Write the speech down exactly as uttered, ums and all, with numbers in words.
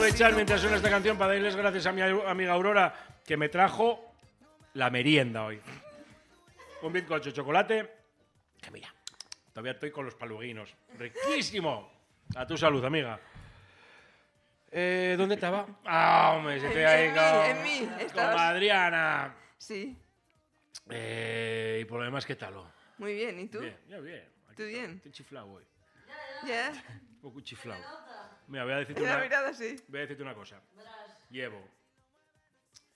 aprovechar mientras suena esta canción para darles gracias a mi amiga Aurora, que me trajo la merienda hoy. Un bizcocho de chocolate, que mira, todavía estoy con los paluguinos. ¡Riquísimo! A tu salud, amiga. Eh, ¿Dónde estaba? Ah, hombre, si estoy ahí en con, mí, en mí. con Adriana. Sí. Eh, y por lo demás, ¿qué tal? Muy bien, ¿y tú? Bien, ya bien. Aquí ¿Tú bien? Estoy chiflado hoy. ¿Ya? Un poco chiflado. Mira, voy a decirte Una una, mirada así. voy a decirte una cosa. Llevo